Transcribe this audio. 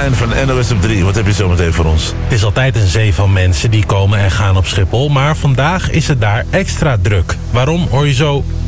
Stijn van NOS op 3. Wat heb je zo meteen voor ons? Het is altijd een zee van mensen die komen en gaan op Schiphol. Maar vandaag is het daar extra druk. Waarom hoor je zo